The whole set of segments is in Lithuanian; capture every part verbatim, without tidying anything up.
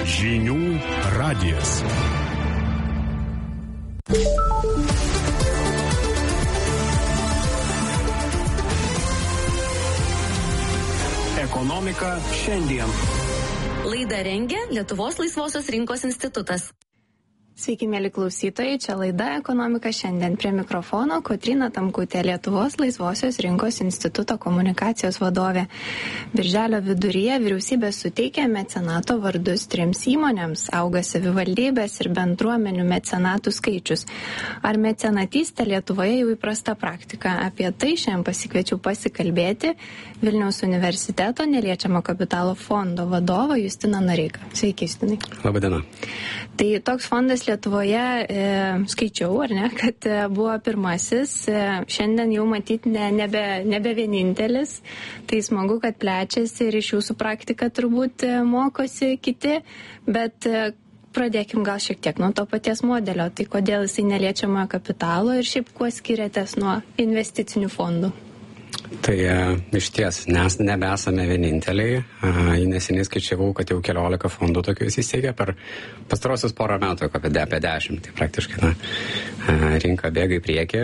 Žinių radijas. Ekonomika šiandien. Laidą rengia Lietuvos laisvosios rinkos institutas. Sveiki, mėly klausytojai, čia laida Ekonomika šiandien. Prie mikrofono Kotryna Tamkutė, Lietuvos laisvosios rinkos instituto komunikacijos vadovė. Birželio viduryje vyriausybė suteikė mecenato vardus trims įmonėms. Auga savivaldybės ir bendruomenių mecenatų skaičius. Ar mecenatystė Lietuvoje jau įprasta praktika? Apie tai šiandien pasikviečiau pasikalbėti Vilniaus universiteto neliečiamo kapitalo fondo vadovą Justiną Noreiką. Sveiki, Justinai. Labadiena. Tai toks fondas Lietuvoje e, skaičiau, ar ne, kad e, buvo pirmasis, e, šiandien jau matyti ne, nebe, nebe vienintelis, tai smagu, kad plečiasi ir iš jūsų praktika turbūt e, mokosi kiti, bet e, pradėkim gal šiek tiek nuo to paties modelio, tai kodėl jisai neliečiamojo kapitalo ir šiaip kuo skiriatės nuo investicinių fondų? Tai iš ties, nes nebesame vieninteliai. Neseniai skaičiavau, kad jau keliolika fondų tokių įsisteigė per pastarosius porą metų, apie, apie dešimt. Tai praktiškai na, rinka bėga į priekį.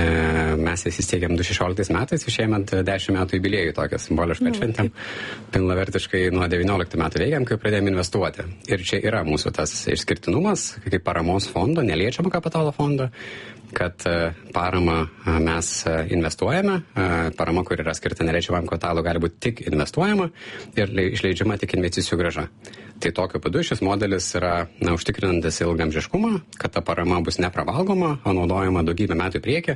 Mes įsisteigėm du tūkstančiai šešioliktais metais, išėjant dešimt metų jubiliejų tokią simbolišką atšventėm. Pilnavertiškai nuo devynioliktų metų veikiam, kai pradėjome investuoti. Ir čia yra mūsų tas išskirtinumas, kaip paramos fondo, neliečiamo kapitalo fondo, kad paramą mes investuojame, parama, kur yra skirta neliečiamam kapitalui, gali būti tik investuojama ir išleidžiama tik investicijų grąža. Tai tokiu būdu šis modelis yra na, užtikrinantis ilgamžiškumą, kad ta parama bus nepravalgoma, o naudojama daugybę metų į priekį.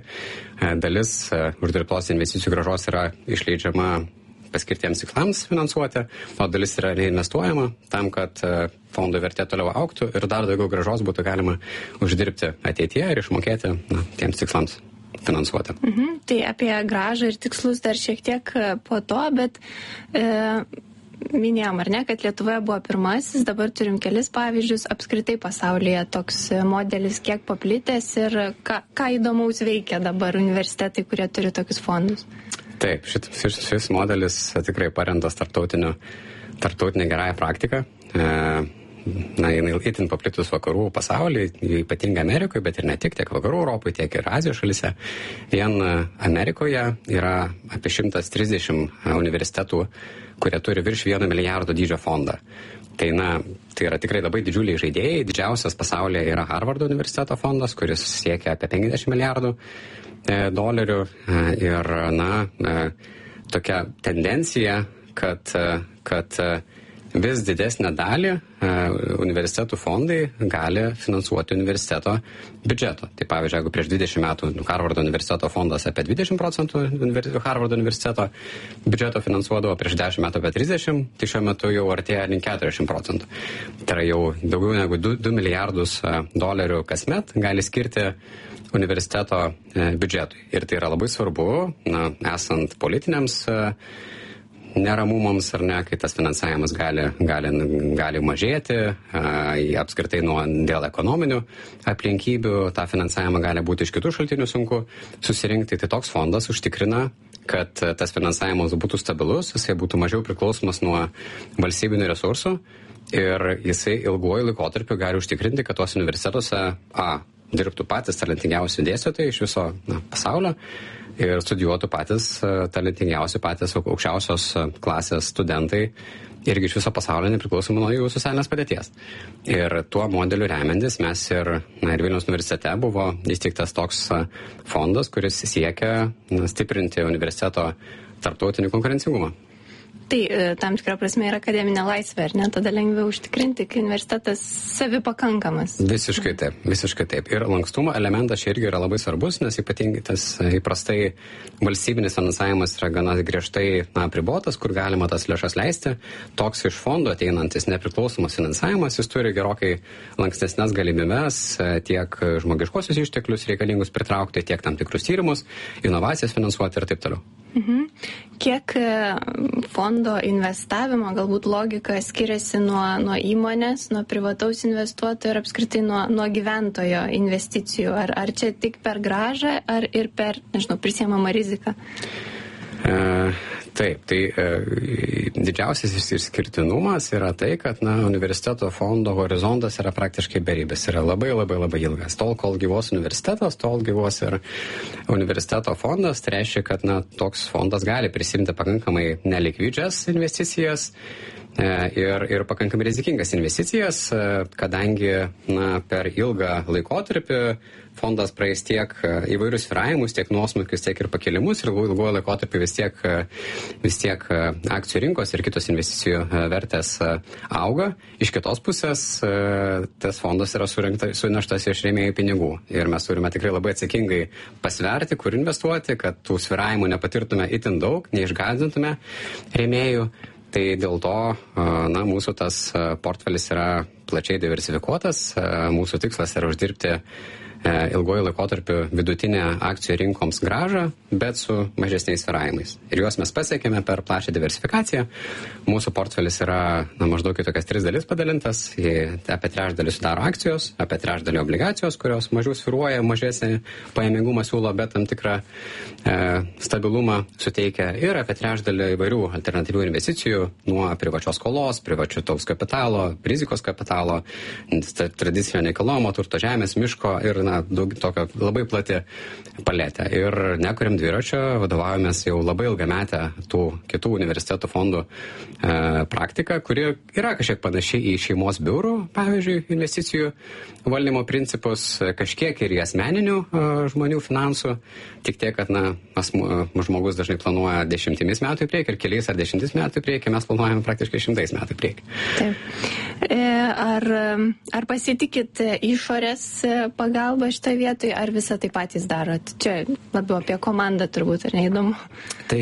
Dalis uždirbtos investicijų grąžos yra išleidžiama paskirtiems tikslams finansuoti, o dalis yra reinvestuojama tam, kad fondo vertė toliau augtų ir dar daugiau grąžos būtų galima uždirbti ateityje ir išmokėti na, tiems tikslams finansuoti. Mhm, tai apie grąžą ir tikslus dar šiek tiek po to, bet e, minėjom, ar ne, kad Lietuvoje buvo pirmasis, dabar turim kelis pavyzdžius, apskritai pasaulyje toks modelis kiek paplitęs ir ką, ką įdomaus veikia dabar universitetai, kurie turi tokius fondus. Taip, šit, šis, šis modelis tikrai paremtas tarptautinė gerąją praktiką. E, na, jinai itin paplitus vakarų pasaulyje, ypatingai Amerikoje, bet ir ne tik, tiek vakarų Europoje, tiek ir Azijos šalyse. Vien Amerikoje yra apie šimtas trisdešimt universitetų, kurie turi virš vieno milijardo dydžio fondą. Tai, na, tai yra tikrai labai didžiuliai žaidėjai. Didžiausias pasaulyje yra Harvardo universiteto fondas, kuris siekia apie penkiasdešimt milijardų dolerių ir, na, tokia tendencija, kad, kad vis didesnę dalį universitetų fondai gali finansuoti universiteto biudžeto. Tai pavyzdžiui, jeigu prieš dvidešimt metų Harvardo universiteto fondas apie dvidešimt procentų Harvardo universiteto biudžeto finansuodavo, prieš dešimt metų apie trisdešimt, tai šiuo metu jau artėja link keturiasdešimt procentų. Tai yra jau daugiau negu du milijardus dolerių kasmet gali skirti universiteto biudžetui. Ir tai yra labai svarbu, na, esant politiniams neramumams ar ne, kai tas finansavimas gali, gali, gali mažėti, apskritai nuo, dėl ekonominių aplinkybių, tą finansavimą gali būti iš kitų šaltinių sunku susirinkti. Tai toks fondas užtikrina, kad tas finansavimas būtų stabilus, jisai būtų mažiau priklausomas nuo valstybinių resursų ir jisai ilguoju laikotarpiu gali užtikrinti, kad tos universitetuose a. dirbtų patys talentingiausi dėstytojai iš viso na, pasaulio ir studijuotų patys talentingiausi, patys aukščiausios klasės studentai irgi iš viso pasaulio nepriklausomai nuo jų socialinės padėties. Ir tuo modeliu remiantis mes ir, na, ir Vilniaus universitete buvo įsteigtas toks fondas, kuris siekia na, stiprinti universiteto tarptautinį konkurencingumą. Tai tam tikrą prasme yra akademinė laisvė, ar ne? Tada lengviau užtikrinti, kai universitetas savipakankamas. Visiškai taip, visiškai taip. Ir lankstumo elementas čia irgi yra labai svarbus, nes ypatingai tas įprastai valstybinis finansavimas yra gana griežtai na, apribotas, kur galima tas lėšas leisti. Toks iš fondo ateinantis nepriklausomas finansavimas, jis turi gerokai lankstesnes galimybes tiek žmogiškosius išteklius reikalingus pritraukti, tiek tam tikrus tyrimus, inovacijas finansuoti ir taip toliau. Mhm. Kiek fondo investavimo galbūt logika skiriasi nuo, nuo įmonės, nuo privataus investuotojo ir apskritai nuo, nuo gyventojo investicijų? Ar, ar čia tik per grąžą, ar ir per, nežinau, prisiemamą riziką? E, Taip, tai e, didžiausias išskirtinumas yra tai, kad na, universiteto fondo horizontas yra praktiškai beribės, yra labai labai labai ilgas. Tol, kol gyvos universitetas, tol gyvos ir universiteto fondas, tai reiškia, kad na, toks fondas gali prisimti pakankamai nelikvidžias investicijas e, ir, ir pakankamai rizikingas investicijas, e, kadangi na, per ilgą laikotarpį fondas praeis tiek įvairius svyravimus, tiek nuosmukius, tiek ir pakelimus ir ilguoju laikotarpiu vis tiek, vis tiek akcijų rinkos ir kitos investicijų vertės auga. Iš kitos pusės tas fondas yra suneštas iš rėmėjų pinigų ir mes turime tikrai labai atsakingai pasverti, kur investuoti, kad tų svyravimų nepatirtume itin daug, neišgąsdintume rėmėjų. Tai dėl to na, mūsų tas portfelis yra plačiai diversifikuotas, mūsų tikslas yra uždirbti ilgojo laikotarpiu vidutinę akcijų rinkoms gražą, bet su mažesniais svyravimais. Ir juos mes pasiekėme per plačią diversifikaciją. Mūsų portfelis yra na, maždaug į tokias tris dalis padalintas. Apie trečdalį sudaro akcijos, apie trečdalį obligacijos, kurios mažiau svyruoja, mažesnį pajamingumą siūlo, bet tam tikrą e, stabilumą suteikia. Ir apie trečdalį įvairių alternatyvių investicijų, nuo privačios skolos, privačiaus kapitalo, rizikos kapitalo, tradicinio nekilnojamo turto, žemės, miško ir na, daug tokio labai plati paletė. Ir nekuriam dviračio, vadovaujamės jau labai ilgametę tų kitų universitetų fondų e, praktiką, kuri yra kažkiek panaši į šeimos biurų, pavyzdžiui, investicijų valdymo principus, kažkiek ir į asmeninių e, žmonių finansų, tik tiek, kad na, asmo, žmogus dažnai planuoja dešimtimis metų į priekį ir keliais ar dešimtis metų į priekį, mes planuojame praktiškai šimtais metų į priekį. Taip. Ar, ar pasitikit išorės pagalbą šitoje vietoje, ar visą tai patys darot? Čia labiau apie komandą turbūt, ar neįdomu? Tai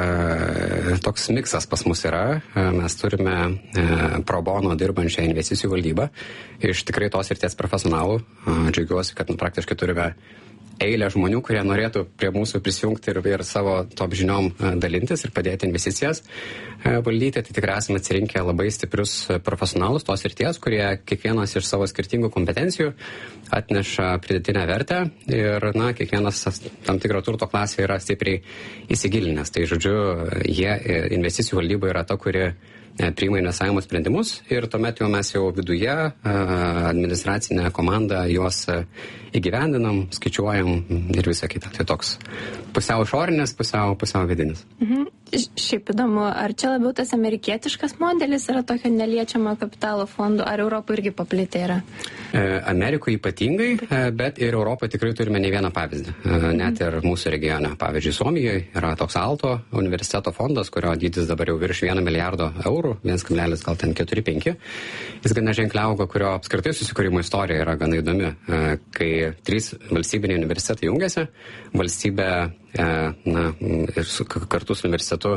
e, toks miksas pas mus yra. E, mes turime e, pro bono dirbančią investicijų valdybą iš tikrai tos srities profesionalų. E, džiaugiuosi, kad nu, praktiškai turime eilę žmonių, kurie norėtų prie mūsų prisijungti ir, ir savo top žiniom dalintis ir padėti investicijas valdyti. Tai tikrai esame atsirinkę labai stiprius profesionalus tos srities, kurie kiekvienas iš savo skirtingų kompetencijų atneša pridėtinę vertę ir na, kiekvienas tam tikro turto klasė yra stipriai įsigilinęs. Tai žodžiu, jie investicijų valdyba yra ta, kuri priima investavimo sprendimus ir tuomet jau mes jau viduje administracinę komandą juos įgyvendinam, skaičiuojam ir visą kitą. Tai toks pusiau išorinis, pusiau, pusiau vidinis. Mhm. Šiaip įdomu, ar čia labiau tas amerikietiškas modelis yra tokio neliečiamo kapitalo fondų, ar Europoje irgi paplitę yra? Amerikoje ypatingai, bet ir Europoje tikrai turime ne vieną pavyzdį. Net ir mūsų regione. Pavyzdžiui, Suomijoje yra toks Alto universiteto fondas, kurio dydis dabar jau virš vieno milijardo eurų, vienas kablelis gal ten keturi penki. Jis gana ženkliai auga, kurio apskritai susikūrimo istorija yra gana įdomi. Kai trys valstybiniai universitetai jungiasi, valstybė na, ir su, kartu su universitetu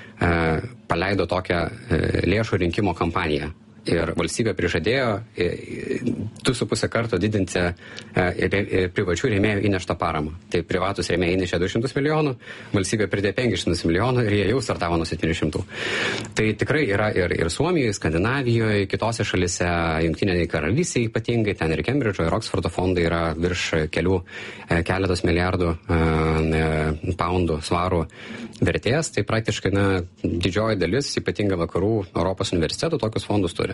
paleido tokią lėšų rinkimo kampaniją. Ir valstybė prižadėjo du su pusę karto didinti privačių rėmėjų įneštą paramą. Tai privatus rėmėjai įnešė du šimtus milijonų, valstybė pridėjo penkis šimtus milijonų ir jie jau startavo nuo septynių šimtų. Tai tikrai yra ir, ir Suomijoje, Skandinavijoje, kitose šalise, Jungtinėje karalystėje ypatingai, ten ir Kembridžo ir Oksfordo fondai yra virš kelių keletos milijardų poundų svarų vertės. Tai praktiškai na, didžioji dalis, ypatingai vakarų Europos universitetų, tokius fondus turi.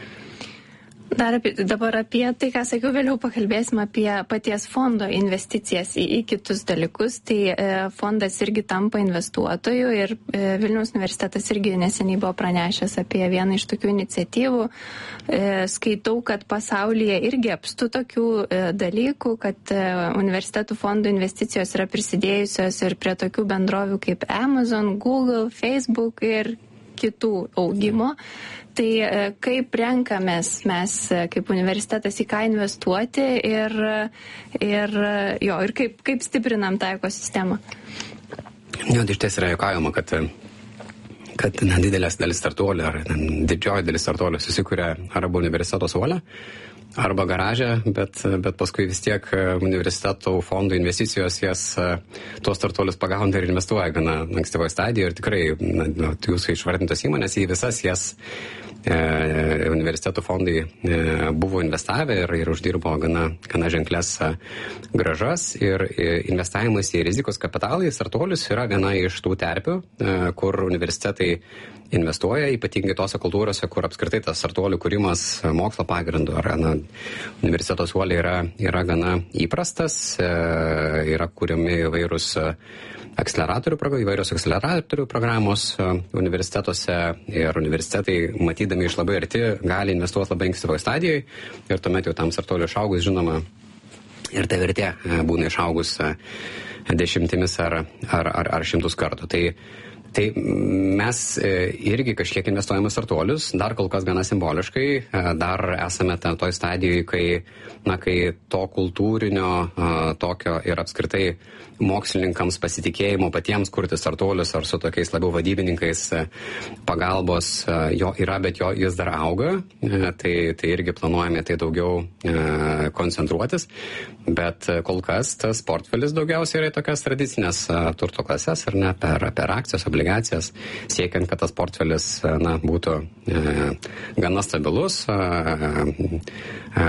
Dar apie, dabar apie tai, ką sakiau, vėliau pakalbėsim apie paties fondo investicijas į, į kitus dalykus. Tai e, fondas irgi tampa investuotojų ir e, Vilniaus universitetas irgi neseniai buvo pranešęs apie vieną iš tokių iniciatyvų. E, skaitau, kad pasaulyje irgi apstu tokių e, dalykų, kad e, universitetų fondų investicijos yra prisidėjusios ir prie tokių bendrovių kaip Amazon, Google, Facebook ir kitų augimo. Tai kaip renkamės mes kaip universitetas į ką investuoti ir, ir, jo, ir kaip, kaip stiprinam tą ekosistemą? Jo, tai iš ties yra juokaujama, kad, kad na, didelės dalis startuolių ar na, didžioji dalis startuolių susikuria arba universiteto suolę, arba garažę, bet, bet paskui vis tiek universitetų fondų investicijos jas tuos startuolius pagauna ir investuoja gana ankstyvoje stadijoje ir tikrai na, jūsų išvardintos įmonės į visas jas universitetų fondai buvo investavę ir, ir uždirbo gana, gana ženklės gražas ir investavimas į rizikos kapitalą, į startuolius yra viena iš tų terpių, kur universitetai investuoja, ypatingai tose kultūrose, kur apskritai tas startuolių kūrimas mokslo pagrindu ar na, universiteto suoliai yra, yra gana įprastas, yra kūriami įvairūs akceleratorių, įvairios akceleratorių programos universitetuose ir universitetai, matydami iš labai arti, gali investuoti labai ankstyvoje stadijoje ir tuomet jau tam startuoliui išaugus, žinoma, ir ta vertė būna išaugus dešimtimis ar, ar, ar, ar šimtus kartų. Tai Tai mes irgi kažkiek investuojame startuolius, dar kol kas gana simboliškai, dar esame toj stadijoje, kai, na, kai to kultūrinio tokio ir apskritai mokslininkams pasitikėjimo patiems kurti startuolius ar su tokiais labiau vadybininkais pagalbos jo yra, bet jo jis dar auga, tai, tai irgi planuojame tai daugiau koncentruotis, bet kol kas tas portfelis daugiausiai yra tokias tradicinės turto klases, ar ne, per, per akcijas, obligacijas, siekiant, kad tas portfelis na, būtų e, gana stabilus e, e,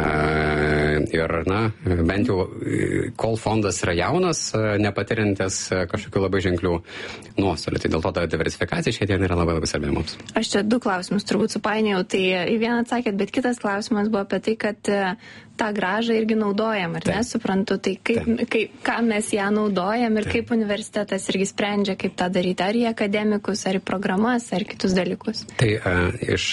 ir, na, bent jau, kol fondas yra jaunas, nepatiriantis kažkokių labai ženklių nuostolių. Tai dėl to ta diversifikacija šiandien yra labai labai svarbi mums. Aš čia du klausimus turbūt supainiau. Tai į vieną atsakėt, bet kitas klausimas buvo apie tai, kad tą gražą irgi naudojam, ar ne, suprantu, tai kaip, kaip, ką mes ją naudojam ir Taip. Kaip universitetas irgi sprendžia, kaip tą daryti, ar į akademikus, ar į programas, ar kitus dalykus. Tai uh, iš,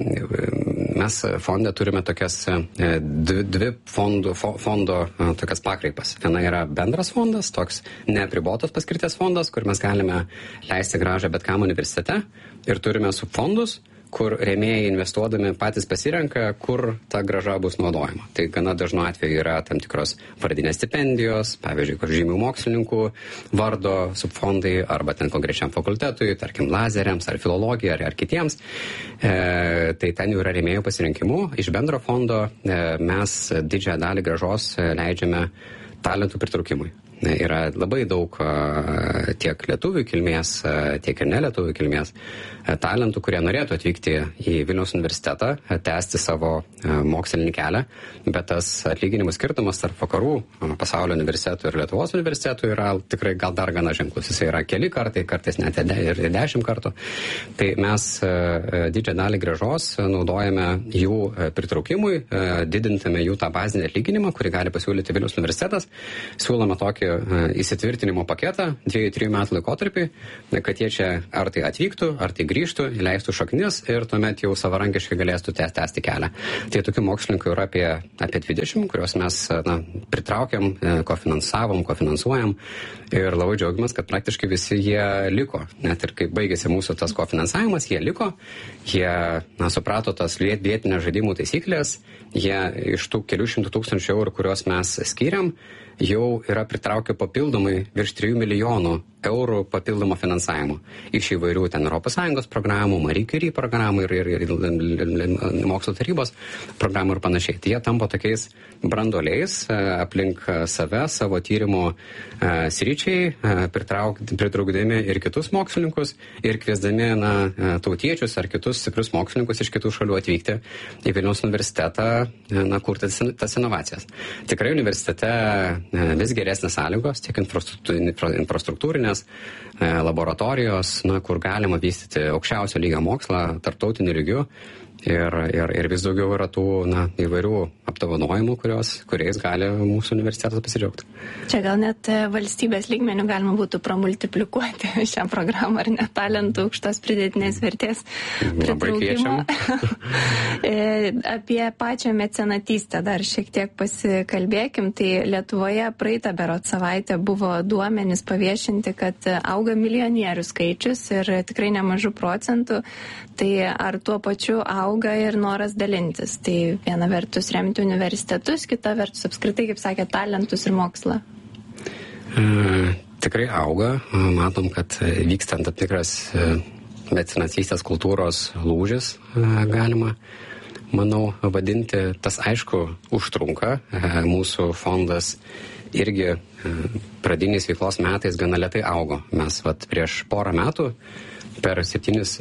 uh, mes fonde turime tokias uh, dvi, dvi fondų, fo, fondo uh, tokias pakreipas. Viena yra bendras fondas, toks neapribotos paskirties fondas, kur mes galime leisti gražą bet kam universitete ir turime subfondus, kur rėmėjai investuodami patys pasirenka, kur ta graža bus naudojama. Tai gana dažnu atveju yra tam tikros vardinės stipendijos, pavyzdžiui, kur žymių mokslininkų vardo subfondai arba ten konkrečiam fakultetui, tarkim, lazeriams ar filologijai ar, ar kitiems. E, tai ten jau yra rėmėjų pasirinkimų. Iš bendro fondo e, mes didžiąją dalį gražos leidžiame talentų pritraukimui. Yra labai daug tiek lietuvių kilmės, tiek ir nelietuvių kilmės talentų, kurie norėtų atvykti į Vilniaus universitetą, tęsti savo mokslinį kelią, bet tas atlyginimų skirtumas tarp vakarų pasaulio universitetų ir Lietuvos universitetų yra tikrai gal dar gana ženklus. Jis yra keli kartai, kartais net ir dešimt kartų. Tai mes didžią dalį grąžos naudojame jų pritraukimui, didintame jų tą bazinį atlyginimą, kurį gali pasiūlyti Vilniaus universitetas. Siūlome tokį įsitvirtinimo paketą dviejų, trijų metų laikotarpį, kad jie čia ar tai atvyktų, ar tai grįžtų, leistų šaknis ir tuomet jau savarankiškai galėstų tęsti kelią. Tai tokių mokslininkų yra apie, apie dvidešimt, kuriuos mes na, pritraukiam, kofinansavom, kofinansuojam ir labai džiaugiamės, kad praktiškai visi jie liko. Net ir kai baigėsi mūsų tas kofinansavimas, jie liko, jie na, suprato tas vietinės žaidimų taisyklės, jie iš tų kelių šimtų tūkstančių eurų, kuriuos mes skiriam, jau yra pritraukę papildomai virš trijų milijonų eurų papildomo finansavimo iš įvairių ten Europos Sąjungos programų, Marie Curie programų ir, ir, ir, ir mokslo tarybos programų ir panašiai. Tai jie tampa tokiais branduoliais aplink save, savo tyrimų sričiai, pritraukdami ir kitus mokslininkus ir kviesdami na, tautiečius ar kitus stiprius mokslininkus iš kitų šalių atvykti į Vilniaus universitetą, na, kurti tas inovacijas. Tikrai universitete vis geresnės sąlygos, tiek infrastruktūrinės, laboratorijos, na, kur galima vystyti aukščiausio lygio mokslą, tarptautiniu lygiu. Ir, ir, ir vis daugiau yra tų na, įvairių apdovanojimų, kurios, kuriais gali mūsų universitetas pasidžiaugti. Čia gal net valstybės lygmenių galima būtų pramultiplikuoti šią programą, ar net talentų aukštos pridėtinės vertės pritraukimo. Apie pačią mecenatystę dar šiek tiek pasikalbėkim. Tai Lietuvoje praeitą berot savaitę buvo duomenys paviešinti, kad auga milijonierių skaičius ir tikrai nemažų procentų. Tai ar tuo pačiu auga ir noras dalintis? Tai viena vertus remti universitetus, kita vertus apskritai, kaip sakė, talentus ir mokslą. E, tikrai auga. Matom, kad vykstant tam tikras mecenatystės kultūros lūžis galima, manau, vadinti. Tas aišku užtrunka. Mūsų fondas irgi pradiniais veiklos metais gana lėtai augo. Mes vat prieš porą metų per septynis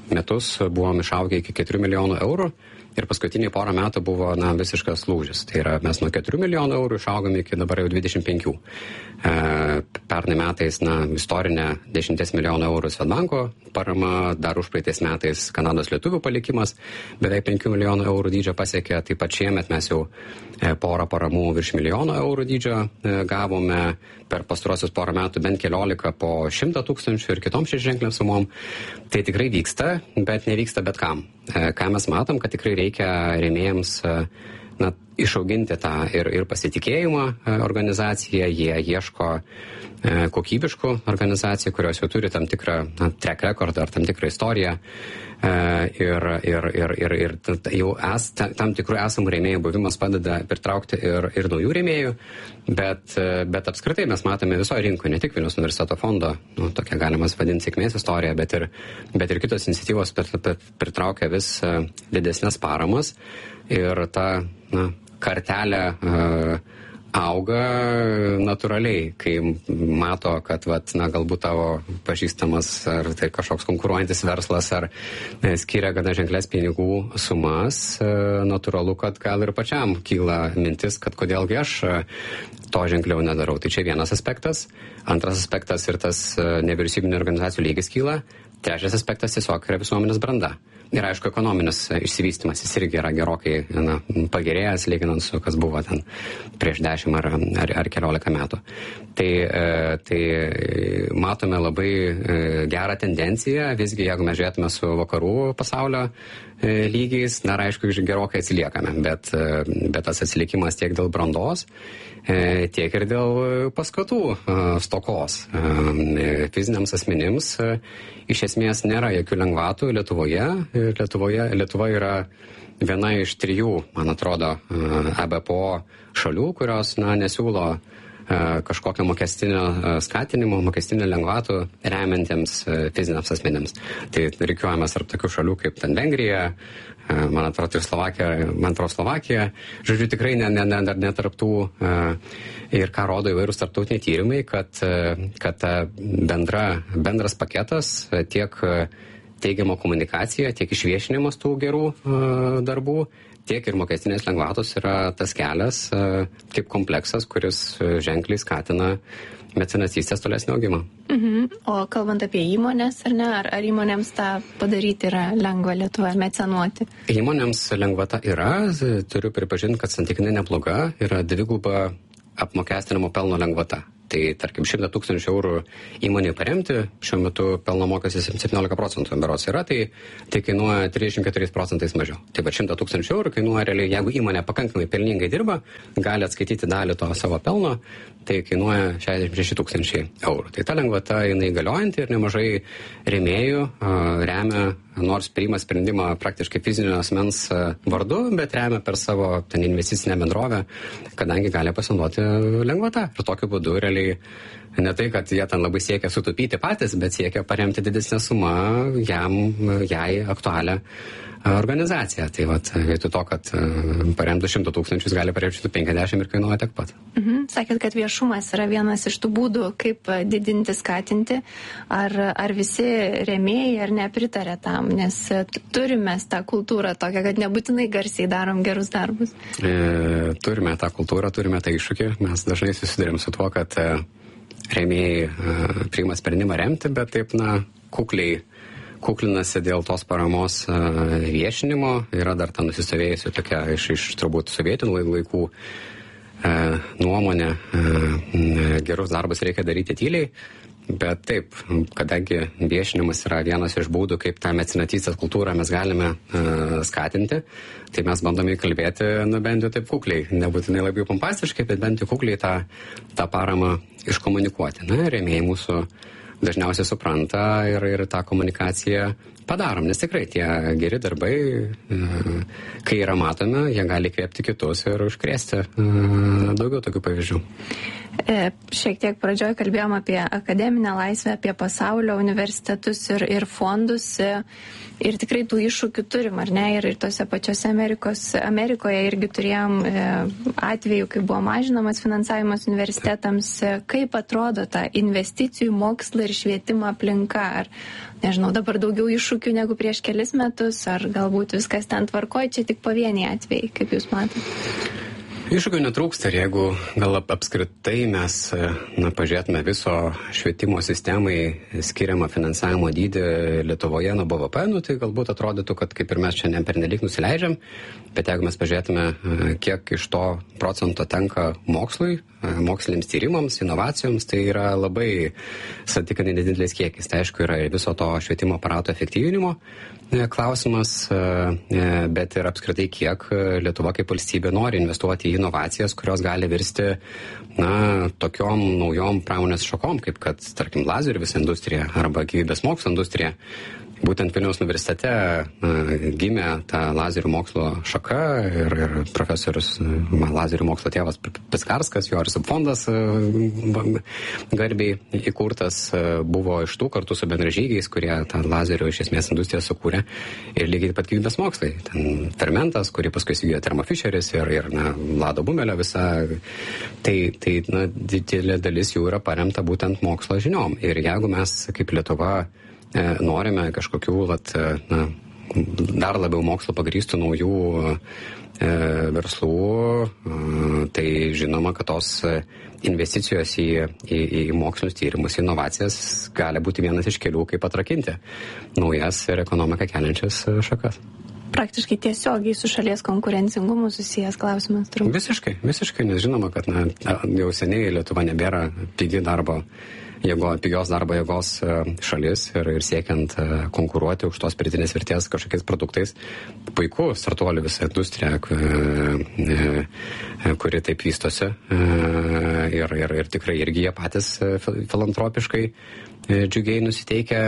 metus buvom išaugę iki keturių milijonų eurų. Ir paskutiniai porą metų buvo na, visiškas lūžis. Tai yra, mes nuo keturių milijonų eurų išaugome iki dabar jau dvidešimt penkių. E, pernai metais na, istorinė dešimties milijonų eurų Swedbanko parama, dar užpraeitais metais Kanados lietuvių palikimas beveik penkių milijonų eurų dydžio pasiekė. Taip pat šiemet mes jau e, porą paramų virš milijono eurų dydžio e, gavome, per pastarosius porą metų bent keliolika po šimtą tūkstančių ir kitom šešiaženklėm sumom. Tai tikrai vyksta, bet nevyksta bet kam. E, ką mes matom, kad tikrai reikia rėmėjams na, išauginti tą ir, ir pasitikėjimą organizaciją, jie ieško e, kokybiškų organizacijų, kurios jau turi tam tikrą na, track record ar tam tikrą istoriją e, ir, ir, ir, ir, ir jau es, tam tikrų esamų rėmėjų buvimas padeda pritraukti ir, ir naujų rėmėjų, bet, bet apskritai mes matome visoje rinkoje, ne tik Vilniaus universiteto fondo, nu, tokia galima vadinti sėkmės istorija, bet ir, bet ir kitos iniciatyvos pritraukia vis didesnės paramas ir ta na, kartelė uh, auga natūraliai, kai mato, kad vat, na, galbūt tavo pažįstamas ar tai kažkoks konkuruojantis verslas ar ne, skiria gana ženklės pinigų sumas, uh, natūralu, kad gal ir pačiam kyla mintis, kad kodėlgi aš uh, to ženkliau nedarau. Tai čia vienas aspektas. Antras aspektas ir tas uh, nevyriausybinių organizacijų lygis kyla. Trečias aspektas tiesiog yra visuomenės branda. Ir aišku, ekonominis išsivystymas jis irgi yra gerokai na, pagerėjęs, lyginant su kas buvo ten prieš dešimt ar, ar, ar keliolika metų. Tai, e, tai matome labai e, gerą tendenciją, visgi jeigu mes žiūrėtume su vakarų pasaulio e, lygiais, na, aišku, gerokai atsiliekame, bet, e, bet tas atsilikimas tiek dėl brandos, e, tiek ir dėl paskatų e, stokos. E, fiziniams asmenims e, iš esmės nėra jokių lengvatų Lietuvoje. Lietuvoje, Lietuva yra viena iš trijų, man atrodo, E B P O šalių, kurios na, nesiūlo kažkokio mokestinio skatinimo, mokestinio lengvatų remiantiems fiziniams asmenėms. Tai reikiuojamės tarp tokių šalių kaip ten Vengrija, man atrodo ir Slovakija, man atrodo Slovakija. Žodžiu, tikrai ne, ne, ne, dar netarptų ir ką rodo įvairūs tarptautiniai tyrimai, kad, kad bendra, bendras paketas tiek teigiama komunikacija, tiek išviešinimas tų gerų uh, darbų, tiek ir mokestinės lengvatos yra tas kelias uh, kaip kompleksas, kuris uh, ženkliai skatina mecenatystės tolesnį augimą. Mhm. O kalbant apie įmonės, ar ne, ar, ar įmonėms tą padaryti yra lengva Lietuvoje mecenuoti? Įmonėms lengvata yra, turiu pripažinti, kad santykinai nebloga, yra dviguba apmokestinamo pelno lengvata. Tai, tarkim, šimtą tūkstančių eurų įmonėje paremti, šiuo metu pelno mokestis septyniolika procentų berods yra, tai, tai kainuoja trisdešimt keturiais procentais mažiau. Tai va šimtą tūkstančių eurų kainuoja realiai, jeigu įmonė pakankamai pelningai dirba, gali atskaityti dalį to savo pelno, tai kainuoja šešiasdešimt šeši tūkstančiai eurų. Tai ta lengvata jinai galiojanti ir nemažai rėmėjų uh, remia, nors priima sprendimą praktiškai fizinio asmens uh, vardu, bet remia per savo ten investicinę bendrovę, kadangi gali pasinaudoti lengvata. Ir tokiu būdu realiai ne tai, kad jie ten labai siekia sutaupyti patys, bet siekia paremti didesnę sumą jam, jai aktualią organizaciją. Tai vat, vietoj to, kad paremtų šimtą tūkstančius, gali paremti šimtą penkiasdešimt ir kainuoja tiek pat. Mhm. Sakėt, kad viešumas yra vienas iš tų būdų, kaip didinti, skatinti. Ar, ar visi rėmėjai ar nepritarė tam? Nes turime tą kultūrą tokią, kad nebūtinai garsiai darom gerus darbus. E, turime tą kultūrą, turime tą iššūkį. Mes dažnai susidurėm su tuo, kad rėmėjai e, priima sprendimą remti, bet taip, na, kukliai kuklinasi dėl tos paramos uh, viešinimo. Yra dar ta nusistovėjusi tokia iš, iš turbūt sovietinių laikų uh, nuomonė. Uh, gerus darbus reikia daryti tyliai. Bet taip, kadangi viešinimas yra vienas iš būdų, kaip tą mecenatystės kultūrą mes galime uh, skatinti, tai mes bandome įkalbėti, nu bent jau taip kukliai, nebūtinai labai pompastiškai, bet bent jau kukliai tą, tą paramą iškomunikuoti. Na, rėmėjai mūsų dažniausiai supranta ir, ir tą komunikaciją padarom, nes tikrai tie geri darbai, kai yra matomi, jie gali kvėpti kitus ir užkrėsti daugiau tokių pavyzdžių. Šiek tiek pradžioje kalbėjom apie akademinę laisvę, apie pasaulio universitetus ir, ir fondus. Ir tikrai tų iššūkių turim, ar ne? Ir, ir tose pačiose Amerikos, Amerikoje irgi turėjom e, atveju, kai buvo mažinamas finansavimas universitetams. Kaip atrodo ta investicijų mokslo ir ir švietimo aplinka? Ar, nežinau, dabar daugiau iššūkių negu prieš kelis metus, ar galbūt viskas ten tvarkoj, čia tik pavieniai atvejai, kaip jūs matote? Iššūkių netrūksta ir jeigu gal apskritai mes na, pažiūrėtume viso švietimo sistemai skiriamą finansavimo dydį Lietuvoje nuo B V P, nu, tai galbūt atrodytų, kad kaip ir mes čia ne pernelyg nusileidžiam, bet jeigu mes pažiūrėtume, kiek iš to procento tenka mokslui, moksliniams tyrimams, inovacijoms, tai yra labai santykinai nedidelis kiekis. Tai aišku yra ir viso to švietimo aparato efektyvinimo klausimas, bet ir apskritai kiek Lietuva kaip valstybė nori investuoti į inovacijas, kurios gali virsti na, tokiom naujom pramonės šakom, kaip kad, tarkim, lazerių visa industrija arba gyvybės mokslo industrija. Būtent Vilniaus universitete na, gimė ta lazerių mokslo šaka ir, ir profesorius, man lazerių mokslo tėvas Piskarskas, jo ir subfondas garbiai įkurtas buvo iš tų kartu su bendražygiais, kurie tą lazerių iš esmės industriją sukūrė ir lygiai taip pat gyvybės mokslai. Ten fermentas, kurį paskui įsigijo Thermo Fisheris ir, ir na, Lado Bumelio visa. Tai, tai na, didelė dalis jų yra paremta būtent mokslo žiniom. Ir jeigu mes kaip Lietuva norime kažkokių vat, na, dar labiau mokslo pagrįstų naujų e, verslų, e, tai žinoma, kad tos investicijos į, į, į mokslinius tyrimus, inovacijas gali būti vienas iš kelių, kaip atrakinti naujas ir ekonomiką keliančias šakas. Praktiškai tiesiogiai su šalies konkurencingumu susijęs klausimas turbūt. Visiškai, visiškai, nes žinoma, kad na, jau seniai Lietuva nebėra pigi darbo jėgo, pigios darbo jėgos šalis ir, ir siekiant konkuruoti už tos pridėtinės vertės kažkokiais produktais. Puiku, startuolių visa industrija, kuri taip vystosi ir, ir, ir tikrai irgi jie patys filantropiškai džiugiai nusiteikia,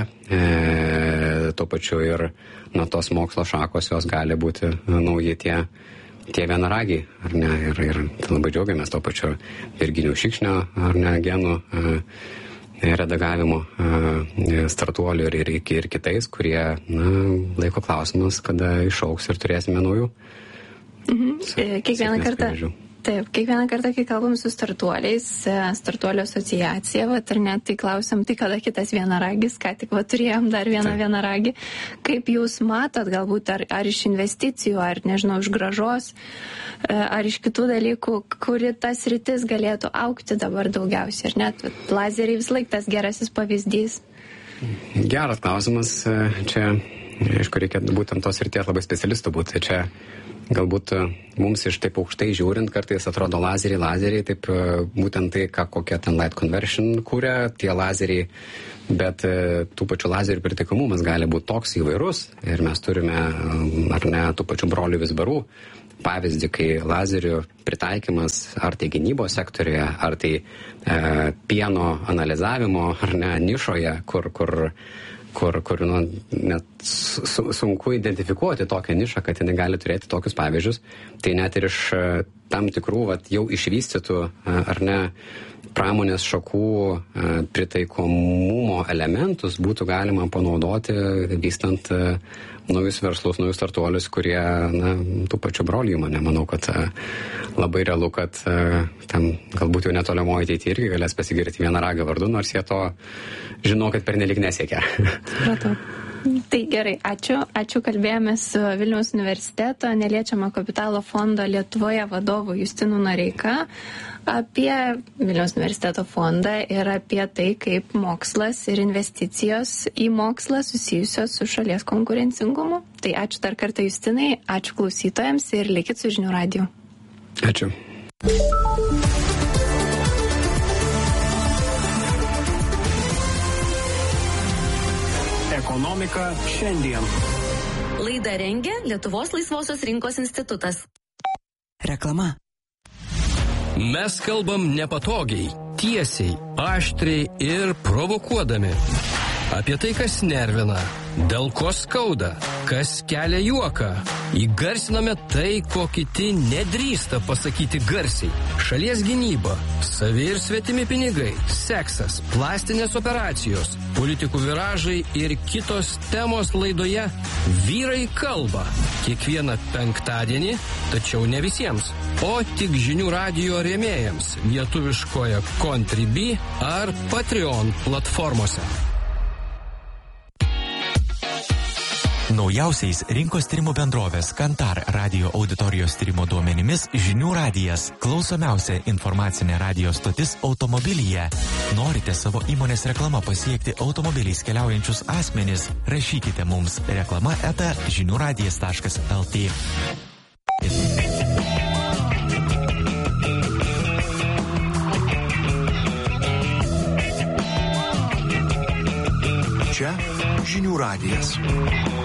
tuo pačiu ir nuo tos mokslo šakos jos gali būti nauji tie tie vienaragiai, ar ne, ir, ir labai džiaugiamės to pačiu Virginijų Šikšnio, ar ne, genų redagavimo startuolių ir, ir, ir kitais, kurie na, laiko klausimas, kada išauks ir turėsime naujų. Mhm. Kiekvieną kartą, taip, kiekvieną kartą, kai kalbam su startuoliais, startuolių asociacija, vat, ar net, tai klausiam, tai kada kitas vienaragis, ką tik va, turėjom dar vieną taip. vienaragį. Kaip jūs matot, galbūt ar, ar iš investicijų, ar nežinau, iš gražos, ar iš kitų dalykų, kuri tas rytis galėtų aukti dabar daugiausiai, ar net lazeriai vis laik tas gerasis pavyzdys? Geras klausimas. Čia, aišku, reikia būtent tos ryties labai specialistų būti. Čia galbūt mums iš taip aukštai žiūrint, kartais atrodo lazeriai, lazeriai, taip būtent tai, ką kokia ten light conversion kūrė, tie lazeriai, bet tų pačių lazerių pritaikomumas gali būti toks įvairus ir mes turime, ar ne, tų pačių brolių Vizbarų pavyzdį, kai lazerių pritaikymas ar tai gynybos sektoriuje, ar tai e, pieno analizavimo, ar ne, nišoje, kur, kur kur, kur nu, net su, sunku identifikuoti tokią nišą, kad jinai gali turėti tokius pavyzdžius, tai net ir iš tam tikrų vat, jau išvystytų ar ne pramonės šakų pritaikomumo elementus būtų galima panaudoti vystant naujus verslus, naujus startuolius, kurie na, tų pačių brolių įmonė. Manau, kad labai realu, kad tam galbūt jau netolimoje ateityje irgi galės pasigirti vieną ragą vardu, nors jie to žino, kad pernelyg nesiekia. Supratau. Tai gerai, ačiū. Ačiū, kalbėjomės su Vilniaus universiteto neliečiamo kapitalo fondo Lietuvoje vadovu Justinu Noreika apie Vilniaus universiteto fondą ir apie tai, kaip mokslas ir investicijos į mokslą susijusios su šalies konkurencingumu. Tai ačiū dar kartą Justinai, ačiū klausytojams ir likit su Žinių radiju. Ačiū. Ekonomika šiandien. Laidą rengia Lietuvos laisvosios rinkos institutas. Reklama. Mes kalbam nepatogiai, tiesiai, aštriai ir provokuodami. Apie tai, kas nervina, Dėl ko skauda? Kas kelia juoką? Įgarsiname tai, ko kiti nedrįsta pasakyti garsiai. Šalies gynyba, savi ir svetimi pinigai, seksas, plastinės operacijos, politikų viražai ir kitos temos laidoje Vyrai kalba. Kiekvieną penktadienį, tačiau ne visiems, o tik žinių radijo rėmėjams lietuviškoje Contribui ar Patreon platformose. Naujausiais rinkos tyrimų bendrovės Kantar radio auditorijos tyrimo duomenimis Žinių radijas – klausomiausia informacinė radijo stotis automobilyje. Norite savo įmonės reklama pasiekti automobiliais keliaujančius asmenis? Rašykite mums reklama eta žiniųradijas taškas lt. Čia Žinių radijas.